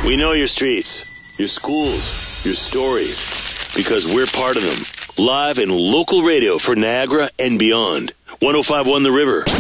We know your streets, your schools, your stories, because we're part of them. Live and local radio for Niagara and beyond. 105.1 The River.